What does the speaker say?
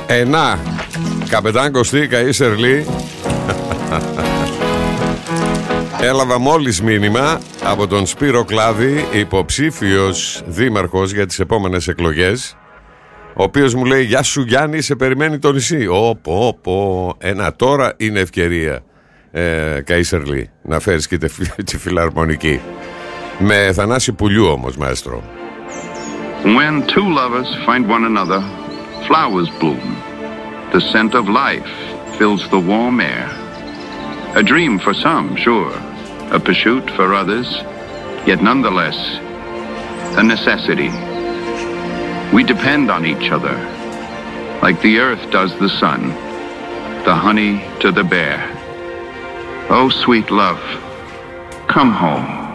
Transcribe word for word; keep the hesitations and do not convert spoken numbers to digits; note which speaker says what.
Speaker 1: Ενά, καπετάν Κωστή, καΐσερ Λί. Έλαβα μόλις μήνυμα από τον Σπύρο Κλάδη, υποψήφιος δήμαρχος για τις επόμενες εκλογές, ο οποίος μου λέει: «Γεια σου Γιάννη, σε περιμένει το νησί». Ωπω, ωπω, ένα τώρα είναι ευκαιρία, ε, καΐσερ Λί, να φέρεις και τη φιλαρμονική. Με Θανάση Πουλιού όμως, μαέστρο.
Speaker 2: When two lovers find one another, flowers bloom. The scent of life fills the warm air. A dream for some, sure. A pursuit for others, yet nonetheless, a necessity. We depend on each other, like the earth does the sun, the honey to the bear. Oh, sweet love, come home.